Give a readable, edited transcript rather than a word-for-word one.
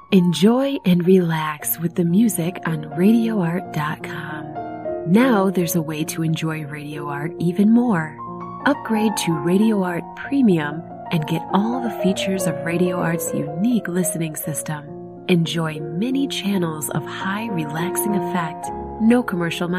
Enjoy and relax with the music on RadioArt.com. Now there's a way to enjoy Radio Art even more. Upgrade to Radio Art Premium and get all the features of Radio Art's unique listening system. Enjoy many channels of high relaxing effect, no commercial